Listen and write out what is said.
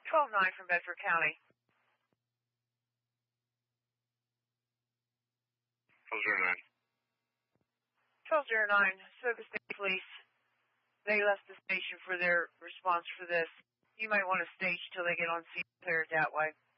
12-9 from Bedford County. 1209. 1209, Soga State Police. They left the station for their response for this. You might want to stage till they get on scene, clear it that way.